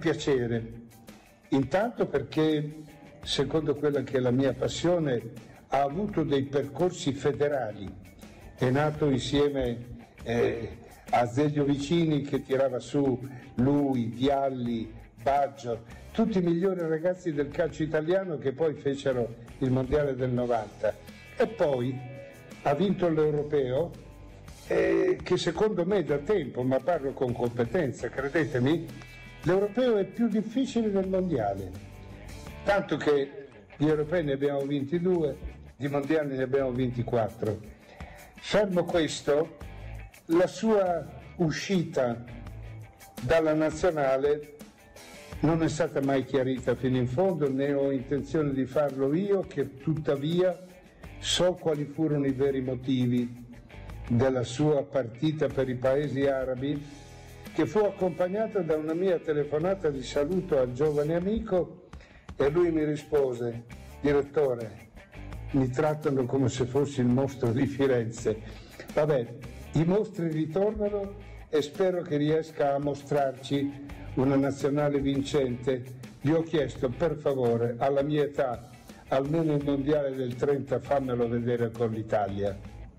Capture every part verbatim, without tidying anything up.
piacere, intanto perché, secondo quella che è la mia passione, ha avuto dei percorsi federali, è nato insieme eh, a Azeglio Vicini che tirava su lui, Vialli, Baggio, tutti i migliori ragazzi del calcio italiano che poi fecero il mondiale del novanta, e poi ha vinto l'Europeo eh, che secondo me da tempo, ma parlo con competenza, credetemi, l'Europeo è più difficile del mondiale, tanto che gli europei ne abbiamo vinti due, di mondiali ne abbiamo vinti quattro. Fermo questo, la sua uscita dalla nazionale non è stata mai chiarita fino in fondo, né ho intenzione di farlo io, che tuttavia so quali furono i veri motivi della sua partita per i paesi arabi, che fu accompagnata da una mia telefonata di saluto al giovane amico, e lui mi rispose: direttore, mi trattano come se fossi il mostro di Firenze. Vabbè, i mostri ritornano e spero che riesca a mostrarci una nazionale vincente. Gli ho chiesto, per favore, alla mia età, almeno il mondiale del trenta fammelo vedere con l'Italia.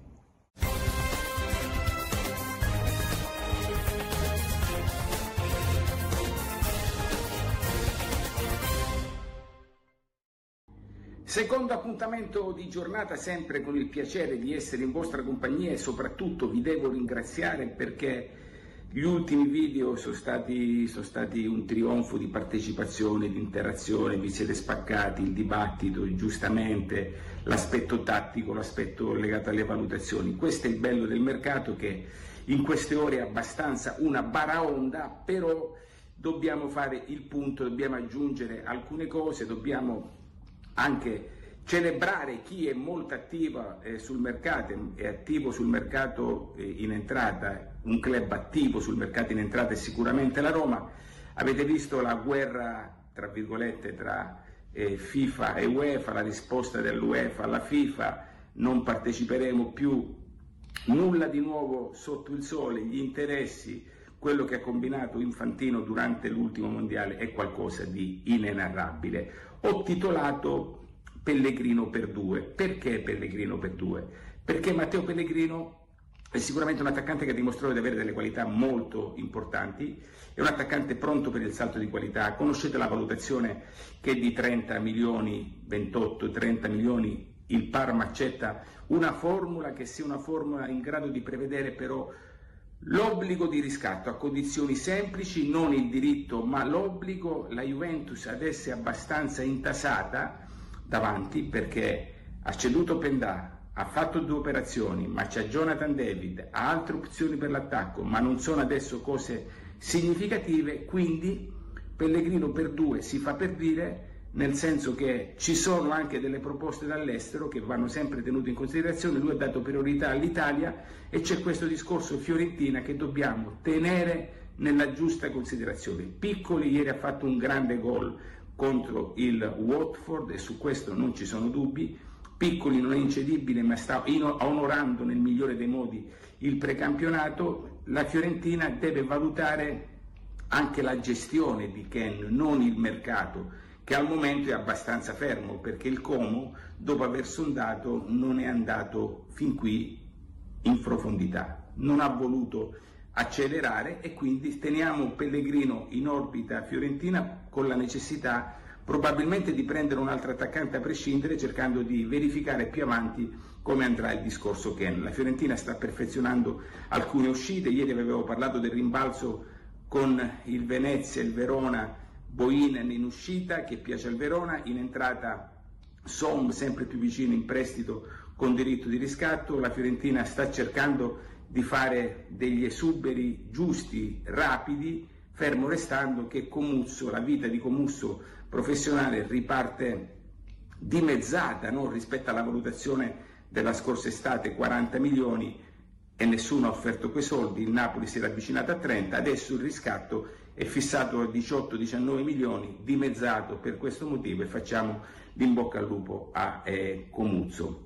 Secondo appuntamento di giornata, sempre con il piacere di essere in vostra compagnia, e soprattutto vi devo ringraziare perché gli ultimi video sono stati, sono stati un trionfo di partecipazione, di interazione, vi siete spaccati, il dibattito, giustamente, l'aspetto tattico, l'aspetto legato alle valutazioni. Questo è il bello del mercato, che in queste ore è abbastanza una baraonda, però dobbiamo fare il punto, dobbiamo aggiungere alcune cose, dobbiamo anche celebrare chi è molto attiva eh, sul mercato, è attivo sul mercato eh, in entrata. Un club attivo sul mercato in entrata è sicuramente la Roma. Avete visto la guerra, tra virgolette, tra eh, FIFA e UEFA, la risposta dell'UEFA alla FIFA: non parteciperemo più, nulla di nuovo sotto il sole, gli interessi, quello che ha combinato Infantino durante l'ultimo mondiale è qualcosa di inenarrabile. Ho titolato Pellegrino per due. Perché Pellegrino per due? Perché Matteo Pellegrino è sicuramente un attaccante che ha dimostrato di avere delle qualità molto importanti, è un attaccante pronto per il salto di qualità. Conoscete la valutazione che è di trenta milioni, ventotto trenta milioni. Il Parma accetta una formula che sia una formula in grado di prevedere però l'obbligo di riscatto a condizioni semplici, non il diritto ma l'obbligo. La Juventus adesso è abbastanza intasata davanti perché ha ceduto Pendà, ha fatto due operazioni, ma c'è Jonathan David, ha altre opzioni per l'attacco, ma non sono adesso cose significative, quindi Pellegrino per due si fa per dire, nel senso che ci sono anche delle proposte dall'estero che vanno sempre tenute in considerazione. Lui ha dato priorità all'Italia e c'è questo discorso Fiorentina che dobbiamo tenere nella giusta considerazione. Piccoli ieri ha fatto un grande gol contro il Watford e su questo non ci sono dubbi. Piccoli non è incedibile, ma sta onorando nel migliore dei modi il precampionato. La Fiorentina deve valutare anche la gestione di Ken, non il mercato, che al momento è abbastanza fermo perché il Como, dopo aver sondato, non è andato fin qui in profondità, non ha voluto accelerare e quindi teniamo Pellegrino in orbita fiorentina con la necessità probabilmente di prendere un altro attaccante a prescindere, cercando di verificare più avanti come andrà il discorso Ken. La Fiorentina sta perfezionando alcune uscite, ieri avevo parlato del rimbalzo con il Venezia, il Verona, Boinen in uscita che piace al Verona, in entrata Som sempre più vicino in prestito con diritto di riscatto. La Fiorentina sta cercando di fare degli esuberi giusti, rapidi, fermo restando che Comusso, la vita di Comusso professionale riparte dimezzata, no? Rispetto alla valutazione della scorsa estate, quaranta milioni, e nessuno ha offerto quei soldi. Il Napoli si era avvicinato a trenta, adesso il riscatto è fissato a diciotto diciannove milioni, dimezzato per questo motivo, e facciamo l'in bocca al lupo a eh, Comuzzo.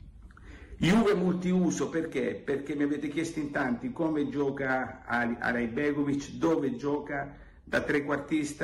Juve multiuso perché? Perché mi avete chiesto in tanti come gioca Araj Begovic, dove gioca, da trequartista